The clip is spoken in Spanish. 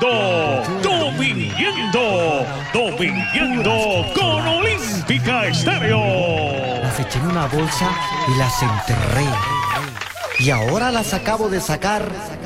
dominando con Olímpica Estéreo. Las eché en una bolsa y las enterré. Y ahora las acabo de sacar